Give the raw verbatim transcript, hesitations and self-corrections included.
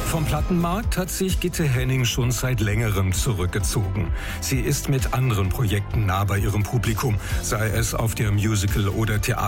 Vom Plattenmarkt hat sich Gitte Henning schon seit längerem zurückgezogen. Sie ist mit anderen Projekten nah bei ihrem Publikum, sei es auf der Musical- oder Theater